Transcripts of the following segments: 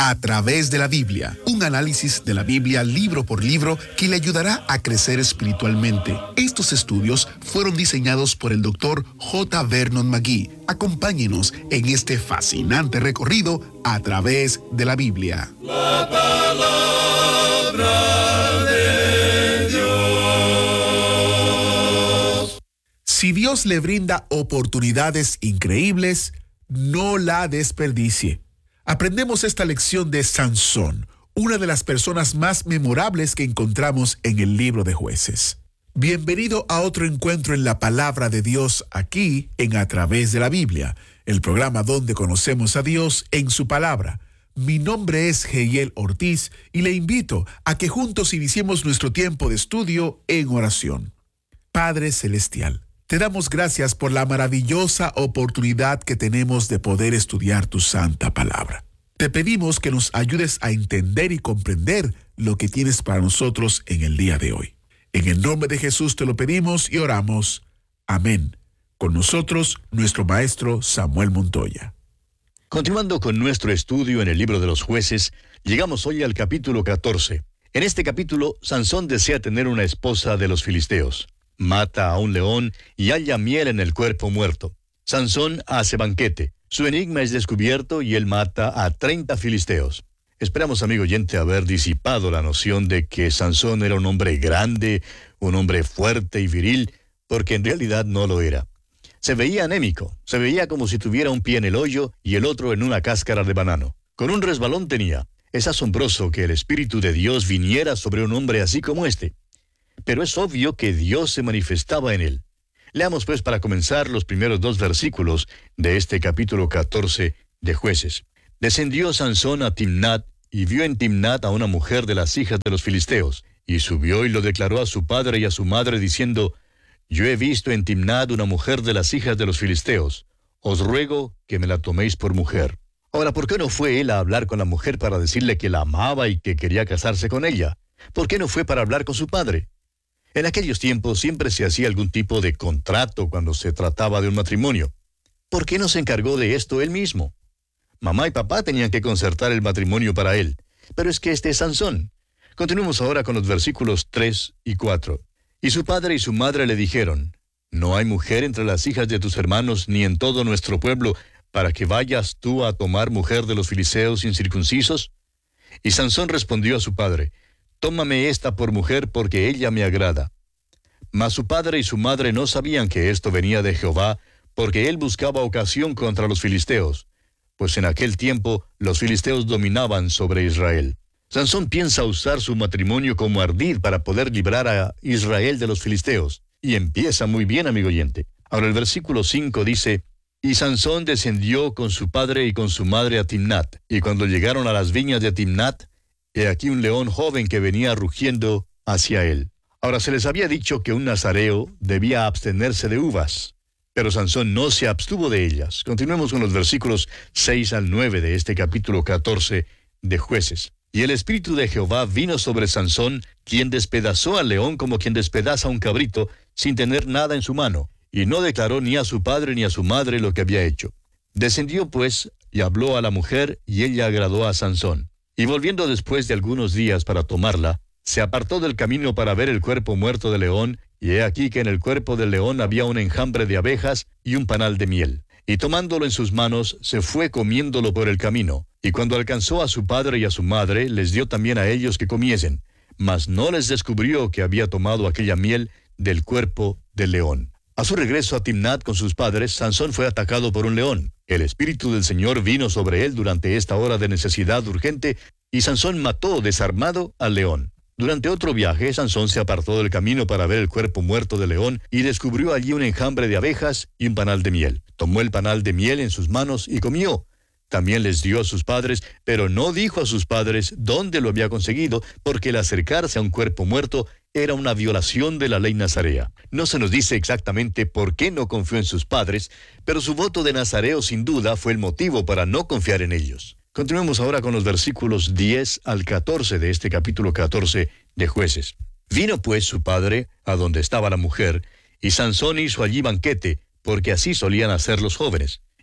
A través de la Biblia, un análisis de la Biblia libro por libro que le ayudará a crecer espiritualmente. Estos estudios fueron diseñados por el Dr. J. Vernon McGee. Acompáñenos en este fascinante recorrido a través de la Biblia. La palabra de Dios. Si Dios le brinda oportunidades increíbles, no la desperdicie. Aprendemos esta lección de Sansón, una de las personas más memorables que encontramos en el libro de Jueces. Bienvenido a otro encuentro en la palabra de Dios aquí en A Través de la Biblia, el programa donde conocemos a Dios en su palabra. Mi nombre es Heiel Ortiz y le invito a que juntos iniciemos nuestro tiempo de estudio en oración. Padre Celestial, te damos gracias por la maravillosa oportunidad que tenemos de poder estudiar tu santa palabra. Te pedimos que nos ayudes a entender y comprender lo que tienes para nosotros en el día de hoy. En el nombre de Jesús te lo pedimos y oramos. Amén. Con nosotros, nuestro maestro Samuel Montoya. Continuando con nuestro estudio en el libro de los Jueces, llegamos hoy al capítulo 14. En este capítulo, Sansón desea tener una esposa de los filisteos. Mata a un león y halla miel en el cuerpo muerto. Sansón hace banquete. Su enigma es descubierto y él mata a 30 filisteos. Esperamos, amigo oyente, haber disipado la noción de que Sansón era un hombre grande, un hombre fuerte y viril, porque en realidad no lo era. Se veía anémico, se veía como si tuviera un pie en el hoyo y el otro en una cáscara de banano. Con un resbalón tenía. Es asombroso que el Espíritu de Dios viniera sobre un hombre así como este. Pero es obvio que Dios se manifestaba en él. Leamos pues para comenzar los primeros 2 versículos de este capítulo 14 de Jueces. Descendió Sansón a Timnat y vio en Timnat a una mujer de las hijas de los filisteos, y subió y lo declaró a su padre y a su madre diciendo: Yo he visto en Timnat una mujer de las hijas de los filisteos. Os ruego que me la toméis por mujer. Ahora, ¿por qué no fue él a hablar con la mujer para decirle que la amaba y que quería casarse con ella? ¿Por qué no fue para hablar con su padre? En aquellos tiempos siempre se hacía algún tipo de contrato cuando se trataba de un matrimonio. ¿Por qué no se encargó de esto él mismo? Mamá y papá tenían que concertar el matrimonio para él. Pero es que este es Sansón. Continuemos ahora con los versículos 3 y 4. Y su padre y su madre le dijeron: ¿No hay mujer entre las hijas de tus hermanos ni en todo nuestro pueblo para que vayas tú a tomar mujer de los filisteos incircuncisos? Y Sansón respondió a su padre: Tómame esta por mujer porque ella me agrada. Mas su padre y su madre no sabían que esto venía de Jehová, porque él buscaba ocasión contra los filisteos, pues en aquel tiempo los filisteos dominaban sobre Israel. Sansón piensa usar su matrimonio como ardid para poder librar a Israel de los filisteos. Y empieza muy bien, amigo oyente. Ahora el versículo 5 dice: Y Sansón descendió con su padre y con su madre a Timnat. Y cuando llegaron a las viñas de Timnat, he aquí un león joven que venía rugiendo hacia él. Ahora se les había dicho que un nazareo debía abstenerse de uvas, pero Sansón no se abstuvo de ellas. Continuemos con los versículos 6 al 9 de este capítulo 14 de Jueces. Y el Espíritu de Jehová vino sobre Sansón, quien despedazó al león como quien despedaza un cabrito, sin tener nada en su mano, y no declaró ni a su padre ni a su madre lo que había hecho. Descendió pues, y habló a la mujer, y ella agradó a Sansón. Y volviendo después de algunos días para tomarla, se apartó del camino para ver el cuerpo muerto del león, y he aquí que en el cuerpo del león había un enjambre de abejas y un panal de miel. Y tomándolo en sus manos, se fue comiéndolo por el camino. Y cuando alcanzó a su padre y a su madre, les dio también a ellos que comiesen. Mas no les descubrió que había tomado aquella miel del cuerpo del león. A su regreso a Timnat con sus padres, Sansón fue atacado por un león. El Espíritu del Señor vino sobre él durante esta hora de necesidad urgente, y Sansón mató desarmado al león. Durante otro viaje, Sansón se apartó del camino para ver el cuerpo muerto del león, y descubrió allí un enjambre de abejas y un panal de miel. Tomó el panal de miel en sus manos y comió. También les dio a sus padres, pero no dijo a sus padres dónde lo había conseguido, porque el acercarse a un cuerpo muerto era una violación de la ley nazarea. No se nos dice exactamente por qué no confió en sus padres, pero su voto de nazareo sin duda fue el motivo para no confiar en ellos. Continuemos ahora con los versículos 10 al 14 de este capítulo 14 de Jueces. Vino pues su padre a donde estaba la mujer, y Sansón hizo allí banquete, porque así solían hacer los jóvenes.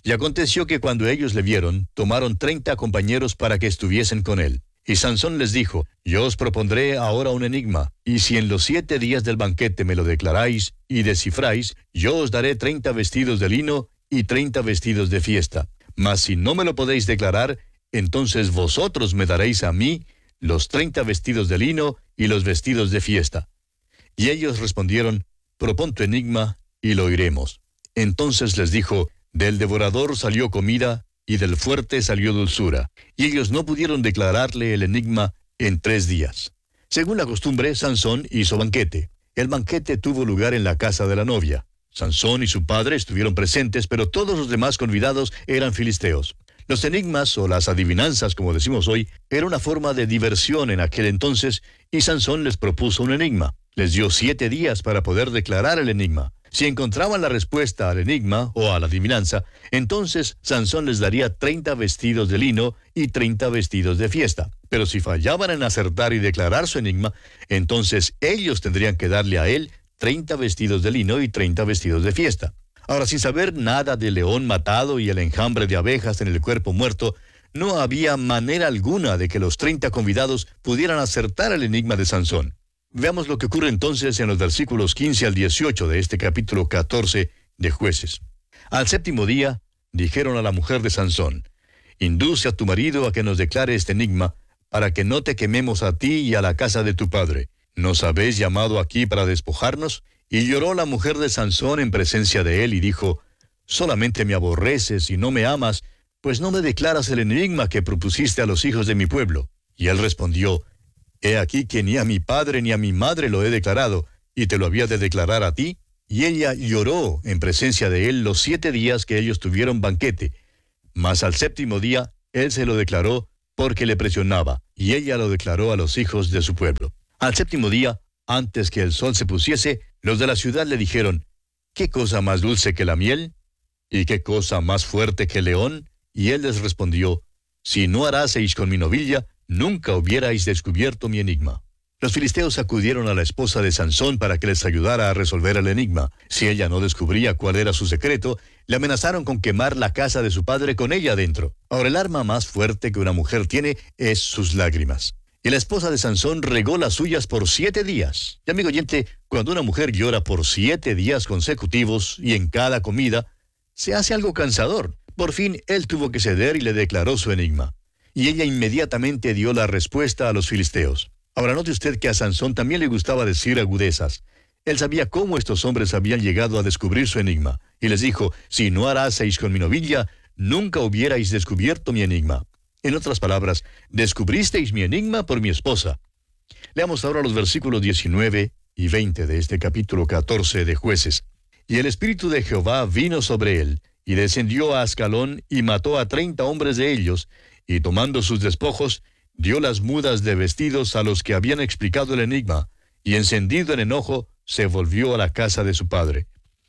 Y aconteció que cuando ellos le vieron, tomaron 30 compañeros para que estuviesen con él. Y Sansón les dijo, yo os propondré ahora un enigma, y si en los 7 días del banquete me lo declaráis y descifráis, yo os daré 30 vestidos de lino y 30 vestidos de fiesta. Mas si no me lo podéis declarar, entonces vosotros me daréis a mí los 30 vestidos de lino y los vestidos de fiesta. Y ellos respondieron, propón tu enigma y lo oiremos. Entonces les dijo, del devorador salió comida, y del fuerte salió dulzura. Y ellos no pudieron declararle el enigma en 3 días. Según la costumbre, Sansón hizo banquete. El banquete tuvo lugar en la casa de la novia. Sansón y su padre estuvieron presentes, pero todos los demás convidados eran filisteos. Los enigmas, o las adivinanzas, como decimos hoy, era una forma de diversión en aquel entonces, y Sansón les propuso un enigma. Les dio 7 días para poder declarar el enigma. Si encontraban la respuesta al enigma o a la adivinanza, entonces Sansón les daría 30 vestidos de lino y 30 vestidos de fiesta. Pero si fallaban en acertar y declarar su enigma, entonces ellos tendrían que darle a él 30 vestidos de lino y 30 vestidos de fiesta. Ahora, sin saber nada del león matado y el enjambre de abejas en el cuerpo muerto, no había manera alguna de que los 30 convidados pudieran acertar el enigma de Sansón. Veamos lo que ocurre entonces en los versículos 15 al 18 de este capítulo 14 de Jueces. Al 7º día, dijeron a la mujer de Sansón, induce a tu marido a que nos declare este enigma, para que no te quememos a ti y a la casa de tu padre. ¿Nos habéis llamado aquí para despojarnos? Y lloró la mujer de Sansón en presencia de él y dijo, solamente me aborreces y no me amas, pues no me declaras el enigma que propusiste a los hijos de mi pueblo. Y él respondió, he aquí que ni a mi padre ni a mi madre lo he declarado, y te lo había de declarar a ti. Y ella lloró en presencia de él los 7 días que ellos tuvieron banquete. Mas al 7º día, él se lo declaró porque le presionaba, y ella lo declaró a los hijos de su pueblo. Al 7º día, antes que el sol se pusiese, los de la ciudad le dijeron, ¿qué cosa más dulce que la miel? ¿Y qué cosa más fuerte que el león? Y él les respondió, si no haraseis con mi novilla, nunca hubierais descubierto mi enigma. Los filisteos acudieron a la esposa de Sansón para que les ayudara a resolver el enigma. Si ella no descubría cuál era su secreto, le amenazaron con quemar la casa de su padre con ella adentro. Ahora, el arma más fuerte que una mujer tiene es sus lágrimas. Y la esposa de Sansón regó las suyas por 7 días. Y amigo oyente, cuando una mujer llora por 7 días consecutivos y en cada comida, se hace algo cansador. Por fin, él tuvo que ceder y le declaró su enigma. Y ella inmediatamente dio la respuesta a los filisteos. Ahora note usted que a Sansón también le gustaba decir agudezas. Él sabía cómo estos hombres habían llegado a descubrir su enigma. Y les dijo, si no haraseis con mi novilla, nunca hubierais descubierto mi enigma. En otras palabras, descubristeis mi enigma por mi esposa. Leamos ahora los versículos 19 y 20 de este capítulo 14 de Jueces. Y el Espíritu de Jehová vino sobre él, y descendió a Ascalón, y mató a 30 hombres de ellos, y tomando sus despojos, dio las mudas de vestidos a los que habían explicado el enigma, y encendido en enojo, se volvió a la casa de su padre.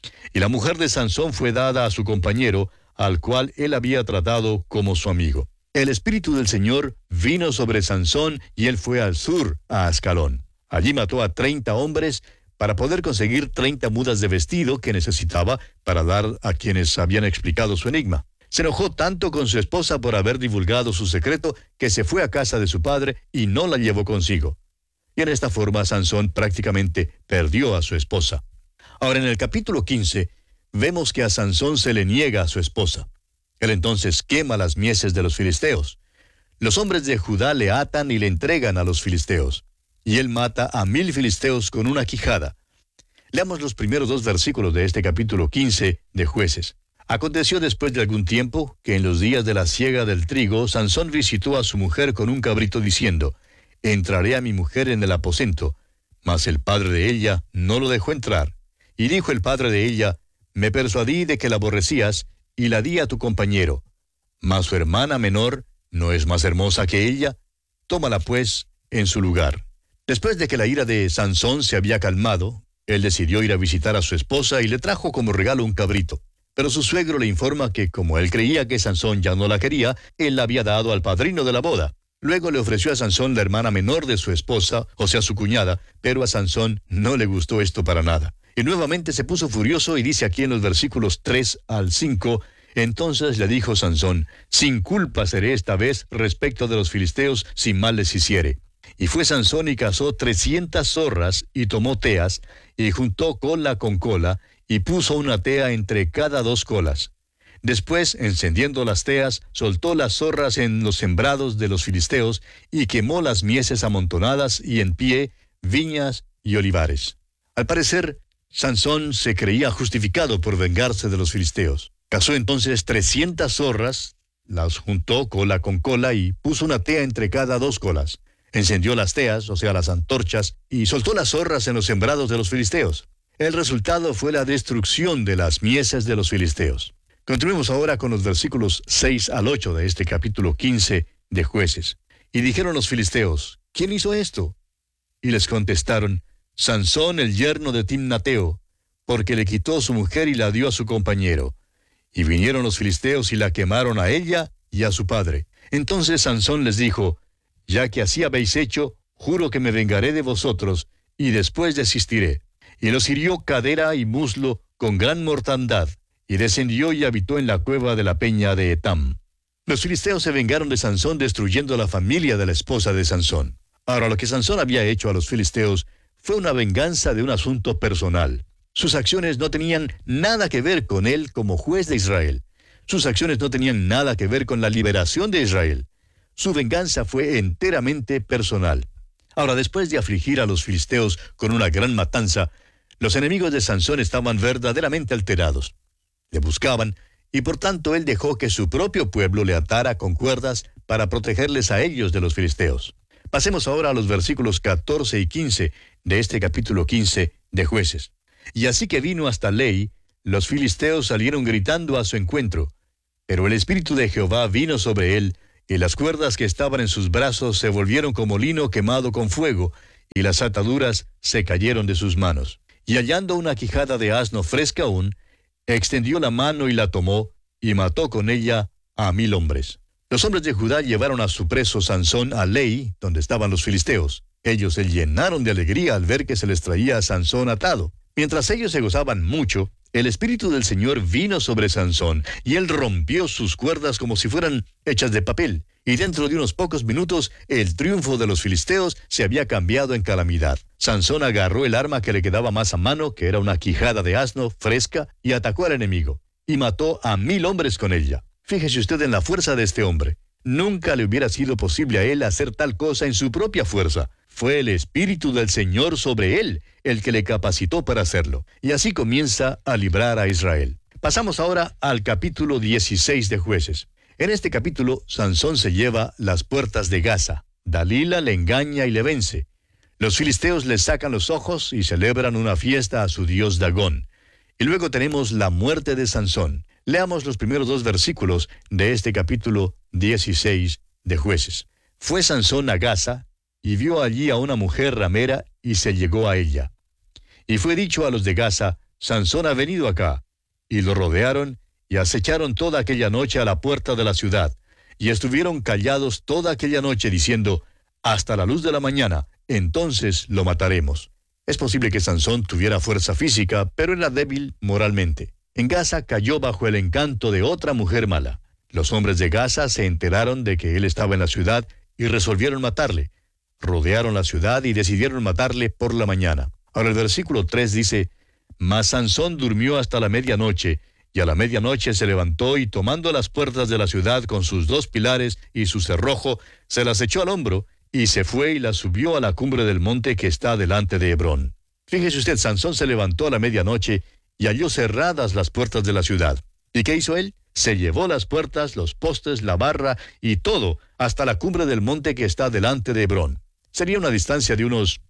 Y la mujer de Sansón fue dada a su compañero, al cual él había tratado como su amigo. El Espíritu del Señor vino sobre Sansón, y él fue al sur, a Ascalón. Allí mató a 30 hombres, para poder conseguir 30 mudas de vestido que necesitaba para dar a quienes habían explicado su enigma. Se enojó tanto con su esposa por haber divulgado su secreto que se fue a casa de su padre y no la llevó consigo. Y en esta forma Sansón prácticamente perdió a su esposa. Ahora en el capítulo 15 vemos que a Sansón se le niega a su esposa. Él entonces quema las mieses de los filisteos. Los hombres de Judá le atan y le entregan a los filisteos. Y él mata a 1000 filisteos con una quijada. Leamos los primeros 2 versículos de este capítulo 15 de Jueces. Aconteció después de algún tiempo que en los días de la siega del trigo, Sansón visitó a su mujer con un cabrito diciendo, entraré a mi mujer en el aposento. Mas el padre de ella no lo dejó entrar. Y dijo el padre de ella, me persuadí de que la aborrecías, y la di a tu compañero. Mas su hermana menor no es más hermosa que ella. Tómala pues en su lugar. Después de que la ira de Sansón se había calmado, él decidió ir a visitar a su esposa y le trajo como regalo un cabrito. Pero su suegro le informa que, como él creía que Sansón ya no la quería, él la había dado al padrino de la boda. Luego le ofreció a Sansón la hermana menor de su esposa, o sea, su cuñada, pero a Sansón no le gustó esto para nada. Y nuevamente se puso furioso y dice aquí en los versículos 3 al 5, Entonces le dijo Sansón: sin culpa seré esta vez respecto de los filisteos, si mal les hiciere. Y fue Sansón y cazó 300 zorras, y tomó teas, y juntó cola con cola, y puso una tea entre cada 2 colas. Después, encendiendo las teas, soltó las zorras en los sembrados de los filisteos, y quemó las mieses amontonadas y en pie, viñas y olivares. Al parecer, Sansón se creía justificado por vengarse de los filisteos. Cazó entonces 300 zorras, las juntó cola con cola y puso una tea entre cada 2 colas. Encendió las teas, o sea, las antorchas, y soltó las zorras en los sembrados de los filisteos. El resultado fue la destrucción de las mieses de los filisteos. Continuemos ahora con los versículos 6 al 8 de este capítulo 15 de Jueces. Y dijeron los filisteos: ¿quién hizo esto? Y les contestaron: Sansón, el yerno de Timnateo, porque le quitó su mujer y la dio a su compañero. Y vinieron los filisteos y la quemaron a ella y a su padre. Entonces Sansón les dijo: ya que así habéis hecho, juro que me vengaré de vosotros, y después desistiré. Y los hirió cadera y muslo con gran mortandad, y descendió y habitó en la cueva de la peña de Etam. Los filisteos se vengaron de Sansón destruyendo a la familia de la esposa de Sansón. Ahora, lo que Sansón había hecho a los filisteos fue una venganza de un asunto personal. Sus acciones no tenían nada que ver con él como juez de Israel. Sus acciones no tenían nada que ver con la liberación de Israel. Su venganza fue enteramente personal. Ahora, después de afligir a los filisteos con una gran matanza, los enemigos de Sansón estaban verdaderamente alterados. Le buscaban, y por tanto él dejó que su propio pueblo le atara con cuerdas para protegerles a ellos de los filisteos. Pasemos ahora a los versículos 14 y 15 de este capítulo 15 de Jueces. Y así que vino hasta Lei, los filisteos salieron gritando a su encuentro. Pero el Espíritu de Jehová vino sobre él, y las cuerdas que estaban en sus brazos se volvieron como lino quemado con fuego, y las ataduras se cayeron de sus manos. Y hallando una quijada de asno fresca aún, extendió la mano y la tomó, y mató con ella a 1000 hombres. Los hombres de Judá llevaron a su preso Sansón a Lei, donde estaban los filisteos. Ellos se llenaron de alegría al ver que se les traía a Sansón atado. Mientras ellos se gozaban mucho, el Espíritu del Señor vino sobre Sansón, y él rompió sus cuerdas como si fueran hechas de papel. Y dentro de unos pocos minutos, el triunfo de los filisteos se había cambiado en calamidad. Sansón agarró el arma que le quedaba más a mano, que era una quijada de asno fresca, y atacó al enemigo, y mató a 1000 hombres con ella. Fíjese usted en la fuerza de este hombre. Nunca le hubiera sido posible a él hacer tal cosa en su propia fuerza. Fue el Espíritu del Señor sobre él el que le capacitó para hacerlo. Y así comienza a librar a Israel. Pasamos ahora al capítulo 16 de Jueces. En este capítulo, Sansón se lleva las puertas de Gaza. Dalila le engaña y le vence. Los filisteos le sacan los ojos y celebran una fiesta a su dios Dagón. Y luego tenemos la muerte de Sansón. Leamos los primeros 2 versículos de este capítulo 16 de Jueces. Fue Sansón a Gaza, y vio allí a una mujer ramera, y se llegó a ella. Y fue dicho a los de Gaza: Sansón ha venido acá. Y lo rodearon, y acecharon toda aquella noche a la puerta de la ciudad, y estuvieron callados toda aquella noche, diciendo: hasta la luz de la mañana, entonces lo mataremos. Es posible que Sansón tuviera fuerza física, pero era débil moralmente. En Gaza cayó bajo el encanto de otra mujer mala. Los hombres de Gaza se enteraron de que él estaba en la ciudad, y resolvieron matarle. Rodearon la ciudad y decidieron matarle por la mañana. Ahora el versículo 3 dice: mas Sansón durmió hasta la medianoche, y a la medianoche se levantó, y tomando las puertas de la ciudad con sus 2 pilares y su cerrojo, se las echó al hombro, y se fue y las subió a la cumbre del monte que está delante de Hebrón. Fíjese usted, Sansón se levantó a la medianoche, y halló cerradas las puertas de la ciudad. ¿Y qué hizo él? Se llevó las puertas, los postes, la barra y todo, hasta la cumbre del monte que está delante de Hebrón. Sería una distancia de unos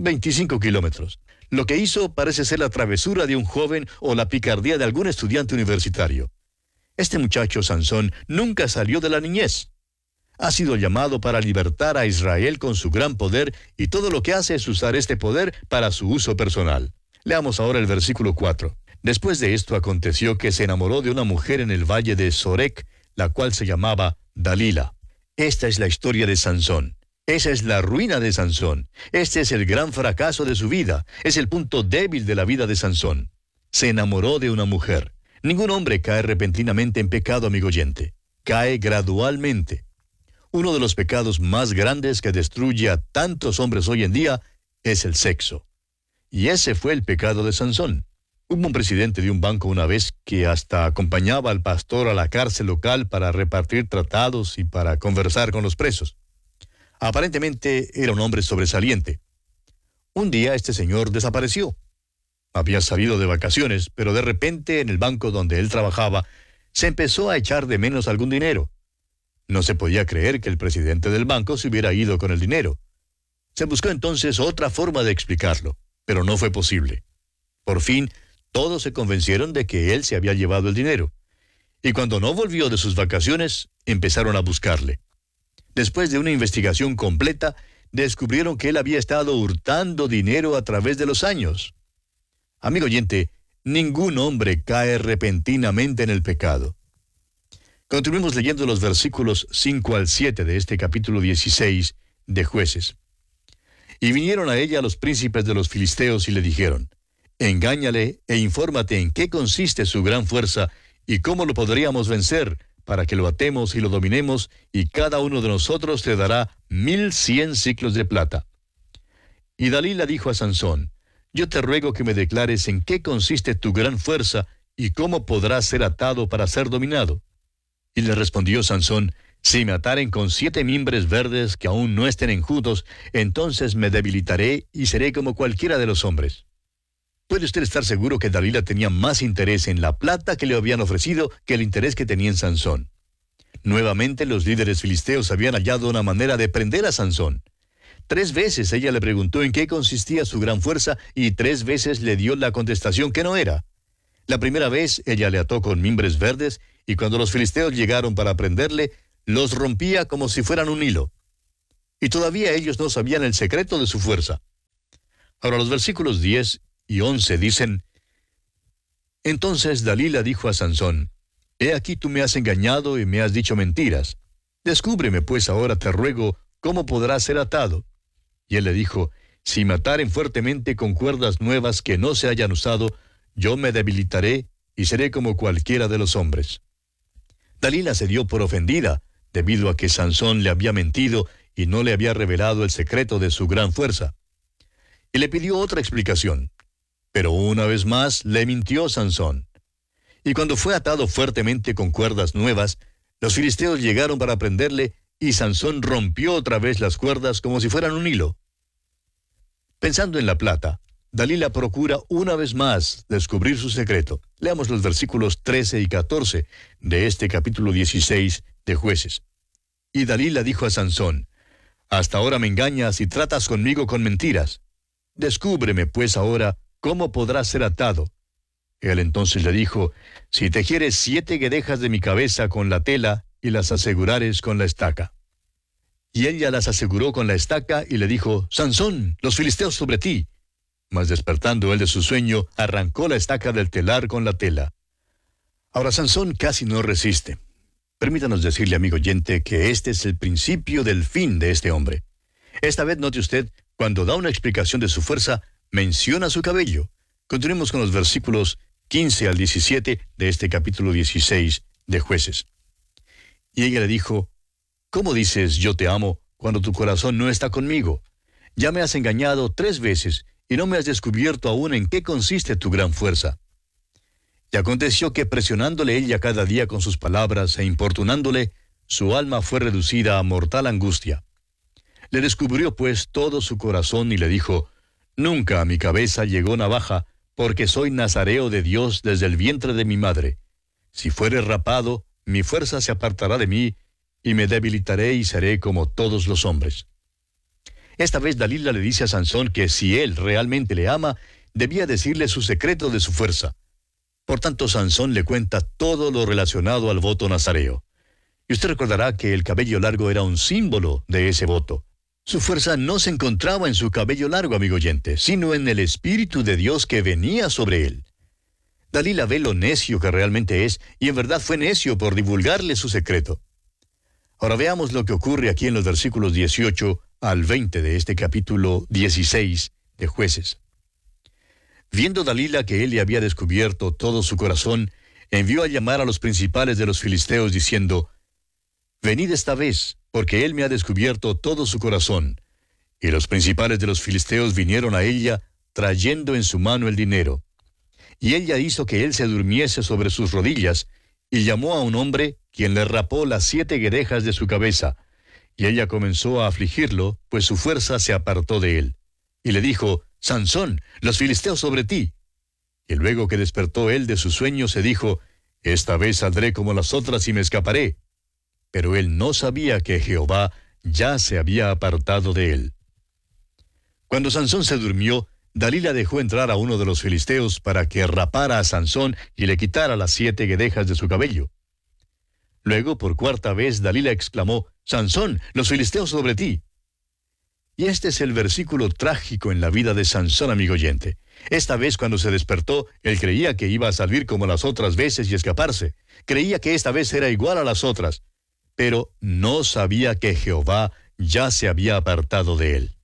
25 kilómetros. Lo que hizo parece ser la travesura de un joven o la picardía de algún estudiante universitario. Este muchacho Sansón nunca salió de la niñez. Ha sido llamado para libertar a Israel con su gran poder, y todo lo que hace es usar este poder para su uso personal. Leamos ahora el versículo 4. Después de esto aconteció que se enamoró de una mujer en el valle de Sorek, la cual se llamaba Dalila. Esta es la historia de Sansón. Esa es la ruina de Sansón. Este es el gran fracaso de su vida. Es el punto débil de la vida de Sansón. Se enamoró de una mujer. Ningún hombre cae repentinamente en pecado, amigo oyente. Cae gradualmente. Uno de los pecados más grandes que destruye a tantos hombres hoy en día es el sexo. Y ese fue el pecado de Sansón. Hubo un presidente de un banco una vez que hasta acompañaba al pastor a la cárcel local para repartir tratados y para conversar con los presos. Aparentemente era un hombre sobresaliente. Un día este señor desapareció. Había salido de vacaciones, pero de repente en el banco donde él trabajaba se empezó a echar de menos algún dinero. No se podía creer que el presidente del banco se hubiera ido con el dinero. Se buscó entonces otra forma de explicarlo, pero no fue posible. Por fin, todos se convencieron de que él se había llevado el dinero. Y cuando no volvió de sus vacaciones, empezaron a buscarle. Después de una investigación completa, descubrieron que él había estado hurtando dinero a través de los años. Amigo oyente, ningún hombre cae repentinamente en el pecado. Continuemos leyendo los versículos 5 al 7 de este capítulo 16 de Jueces. Y vinieron a ella los príncipes de los filisteos y le dijeron: engáñale e infórmate en qué consiste su gran fuerza y cómo lo podríamos vencer, para que lo atemos y lo dominemos, y cada uno de nosotros te dará 1100 siclos de plata. Y Dalila dijo a Sansón: yo te ruego que me declares en qué consiste tu gran fuerza y cómo podrás ser atado para ser dominado. Y le respondió Sansón: si me ataren con 7 mimbres verdes que aún no estén enjutos, entonces me debilitaré y seré como cualquiera de los hombres. Puede usted estar seguro que Dalila tenía más interés en la plata que le habían ofrecido que el interés que tenía en Sansón. Nuevamente los líderes filisteos habían hallado una manera de prender a Sansón. 3 veces ella le preguntó en qué consistía su gran fuerza y 3 veces le dio la contestación que no era. La primera vez ella le ató con mimbres verdes y cuando los filisteos llegaron para prenderle, los rompía como si fueran un hilo. Y todavía ellos no sabían el secreto de su fuerza. Ahora los versículos 10 y 11 dicen: entonces Dalila dijo a Sansón: he aquí tú me has engañado y me has dicho mentiras. Descúbreme pues ahora, te ruego, cómo podrás ser atado. Y él le dijo: si me ataren fuertemente con cuerdas nuevas que no se hayan usado, yo me debilitaré y seré como cualquiera de los hombres. Dalila se dio por ofendida, debido a que Sansón le había mentido y no le había revelado el secreto de su gran fuerza. Y le pidió otra explicación. Pero una vez más le mintió Sansón. Y cuando fue atado fuertemente con cuerdas nuevas, los filisteos llegaron para prenderle, y Sansón rompió otra vez las cuerdas como si fueran un hilo. Pensando en la plata, Dalila procura una vez más descubrir su secreto. Leamos los versículos 13 y 14 de este capítulo 16 de Jueces. Y Dalila dijo a Sansón: hasta ahora me engañas y tratas conmigo con mentiras. Descúbreme pues ahora cómo podrás ser atado. Él entonces le dijo: si tejieres 7 guedejas de mi cabeza con la tela y las asegurares con la estaca. Y ella las aseguró con la estaca y le dijo: Sansón, los filisteos sobre ti. Mas despertando él de su sueño, arrancó la estaca del telar con la tela. Ahora Sansón casi no resiste. Permítanos decirle, amigo oyente, que este es el principio del fin de este hombre. Esta vez note usted, cuando da una explicación de su fuerza, menciona su cabello. Continuemos con los versículos 15 al 17 de este capítulo 16 de Jueces. Y ella le dijo: ¿cómo dices yo te amo cuando tu corazón no está conmigo? Ya me has engañado 3 veces y no me has descubierto aún en qué consiste tu gran fuerza. Y aconteció que presionándole ella cada día con sus palabras e importunándole, su alma fue reducida a mortal angustia. Le descubrió pues todo su corazón y le dijo: nunca a mi cabeza llegó navaja, porque soy nazareo de Dios desde el vientre de mi madre. Si fuere rapado, mi fuerza se apartará de mí, y me debilitaré y seré como todos los hombres. Esta vez Dalila le dice a Sansón que si él realmente le ama, debía decirle su secreto de su fuerza. Por tanto, Sansón le cuenta todo lo relacionado al voto nazareo. Y usted recordará que el cabello largo era un símbolo de ese voto. Su fuerza no se encontraba en su cabello largo, amigo oyente, sino en el Espíritu de Dios que venía sobre él. Dalila ve lo necio que realmente es, y en verdad fue necio por divulgarle su secreto. Ahora veamos lo que ocurre aquí en los versículos 18 al 20 de este capítulo 16 de Jueces. Viendo Dalila que él le había descubierto todo su corazón, envió a llamar a los principales de los filisteos, diciendo: Venid esta vez, porque él me ha descubierto todo su corazón. Y los principales de los filisteos vinieron a ella, trayendo en su mano el dinero. Y ella hizo que él se durmiese sobre sus rodillas, y llamó a un hombre, quien le rapó las 7 guedejas de su cabeza. Y ella comenzó a afligirlo, pues su fuerza se apartó de él. Y le dijo: Sansón, los filisteos sobre ti. Y luego que despertó él de su sueño, se dijo: Esta vez saldré como las otras y me escaparé. Pero él no sabía que Jehová ya se había apartado de él. Cuando Sansón se durmió, Dalila dejó entrar a uno de los filisteos para que rapara a Sansón y le quitara las 7 guedejas de su cabello. Luego, por 4ª vez, Dalila exclamó: Sansón, los filisteos sobre ti. Y este es el versículo trágico en la vida de Sansón, amigo oyente. Esta vez, cuando se despertó, él creía que iba a salir como las otras veces y escaparse. Creía que esta vez era igual a las otras, pero no sabía que Jehová ya se había apartado de él.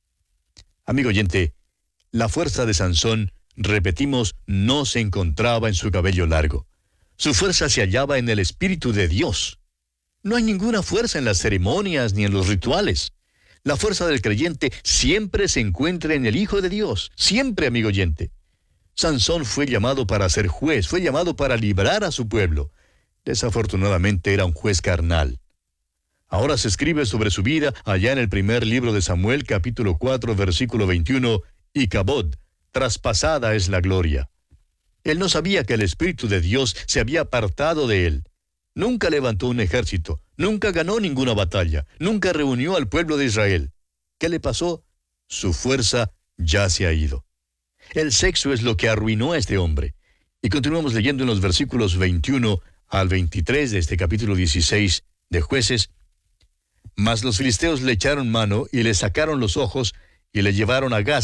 Amigo oyente, la fuerza de Sansón, repetimos, no se encontraba en su cabello largo. Su fuerza se hallaba en el Espíritu de Dios. No hay ninguna fuerza en las ceremonias ni en los rituales. La fuerza del creyente siempre se encuentra en el Hijo de Dios. Siempre, amigo oyente. Sansón fue llamado para ser juez, fue llamado para librar a su pueblo. Desafortunadamente era un juez carnal. Ahora se escribe sobre su vida allá en el primer libro de Samuel, capítulo 4, versículo 21, y Cabod, traspasada es la gloria. Él no sabía que el Espíritu de Dios se había apartado de él. Nunca levantó un ejército, nunca ganó ninguna batalla, nunca reunió al pueblo de Israel. ¿Qué le pasó? Su fuerza ya se ha ido. El sexo es lo que arruinó a este hombre. Y continuamos leyendo en los versículos 21 al 23 de este capítulo 16 de Jueces. Mas los filisteos le echaron mano y le sacaron los ojos y le llevaron a Gaza.